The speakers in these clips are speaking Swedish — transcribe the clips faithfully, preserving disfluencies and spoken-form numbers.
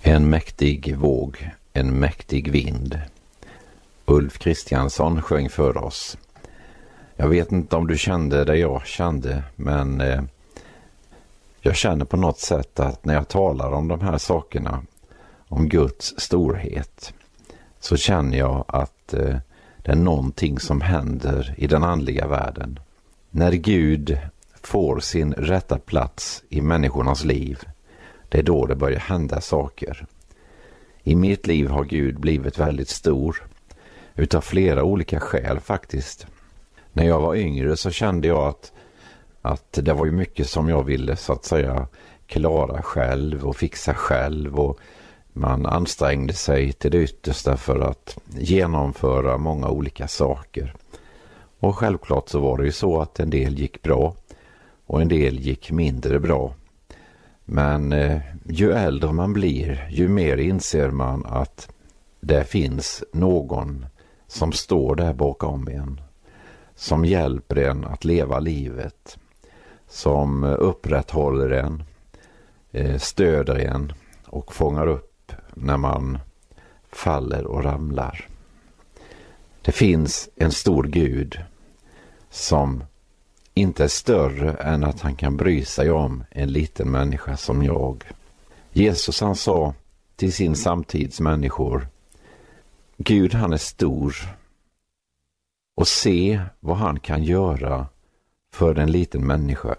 En mäktig våg, en mäktig vind. Ulf Kristiansson sjöng för oss. Jag vet inte om du kände det jag kände, men eh, jag känner på något sätt att när jag talar om de här sakerna, om Guds storhet, så känner jag att eh, det är någonting som händer i den andliga världen. När Gud får sin rätta plats i människornas liv, det är då det börjar hända saker. I mitt liv har Gud blivit väldigt stor, utav flera olika skäl faktiskt. När jag var yngre så kände jag att, att det var ju mycket som jag ville så att säga klara själv och fixa själv, och man ansträngde sig till det yttersta för att genomföra många olika saker. Och självklart så var det ju så att en del gick bra och en del gick mindre bra. Men eh, ju äldre man blir, ju mer inser man att det finns någon som står där bakom en, som hjälper en att leva livet, som upprätthåller en, eh, stöder en och fångar upp när man faller och ramlar. Det finns en stor Gud som inte är större än att han kan bry sig om en liten människa som jag. Jesus han sa till sin samtidsmänniskor: Gud han är stor, och se vad han kan göra för en liten människa.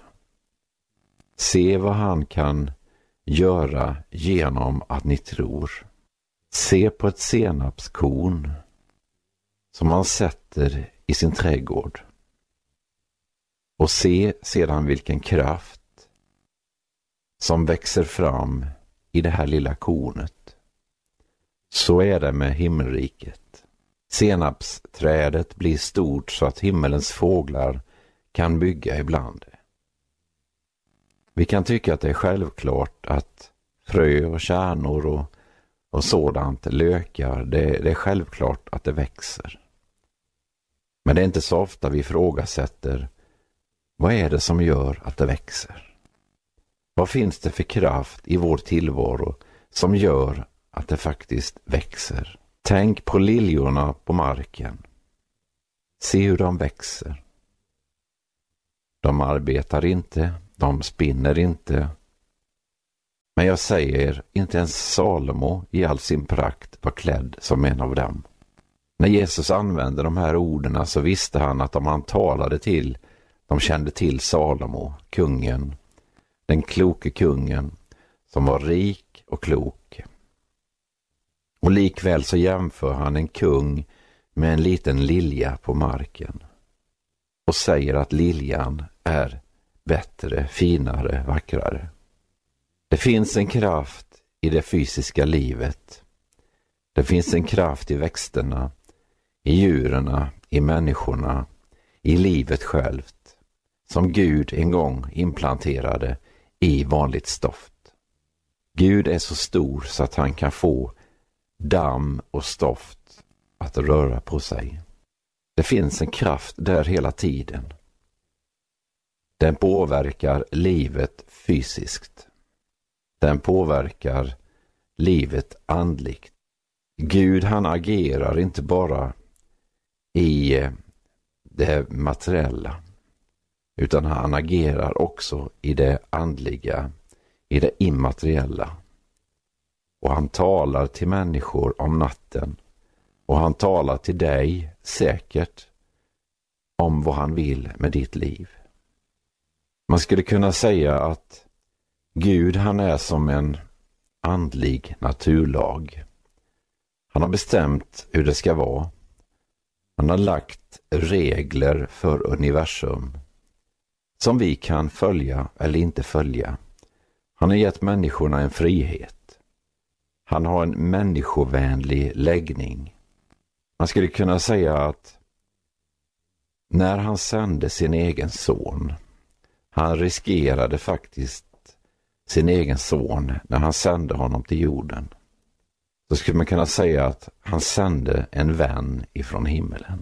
Se vad han kan göra genom att ni tror. Se på ett senapskorn som han sätter i sin trädgård. Och se sedan vilken kraft som växer fram i det här lilla kornet. Så är det med himmelriket. Senapsträdet blir stort så att himmelens fåglar kan bygga ibland. Vi kan tycka att det är självklart att frö och kärnor och, och sådant, lökar, det, det är självklart att det växer. Men det är inte så ofta vi ifrågasätter: vad är det som gör att det växer? Vad finns det för kraft i vår tillvaro som gör att det faktiskt växer? Tänk på liljorna på marken. Se hur de växer. De arbetar inte, de spinner inte. Men jag säger, inte ens Salomo i all sin prakt var klädd som en av dem. När Jesus använde de här orden så visste han att om han talade till, de kände till Salomo, kungen, den kloke kungen som var rik och klok. Och likväl så jämför han en kung med en liten lilja på marken och säger att liljan är bättre, finare, vackrare. Det finns en kraft i det fysiska livet. Det finns en kraft i växterna, i djuren, i människorna, i livet självt, som Gud en gång implanterade i vanligt stoft. Gud är så stor så att han kan få damm och stoft att röra på sig. Det finns en kraft där hela tiden. Den påverkar livet fysiskt. Den påverkar livet andligt. Gud han agerar inte bara i det materiella, utan han agerar också i det andliga, i det immateriella. Och han talar till människor om natten, och han talar till dig säkert om vad han vill med ditt liv. Man skulle kunna säga att Gud han är som en andlig naturlag. Han har bestämt hur det ska vara. Han har lagt regler för universum som vi kan följa eller inte följa. Han har gett människorna en frihet. Han har en människovänlig läggning. Man skulle kunna säga att när han sände sin egen son, han riskerade faktiskt sin egen son när han sände honom till jorden. Så skulle man kunna säga att han sände en vän ifrån himmelen.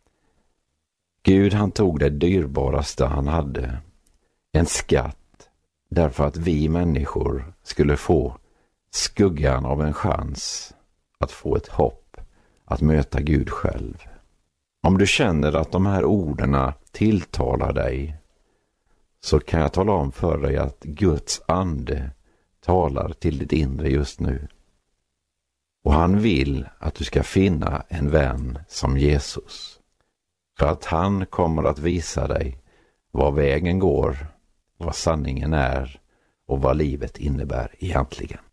Gud han tog det dyrbaraste han hade, en skatt, därför att vi människor skulle få skuggan av en chans att få ett hopp att möta Gud själv. Om du känner att de här orden tilltalar dig, så kan jag tala om för dig att Guds ande talar till ditt inre just nu. Och han vill att du ska finna en vän som Jesus. För att han kommer att visa dig vad vägen går, vad sanningen är och vad livet innebär egentligen.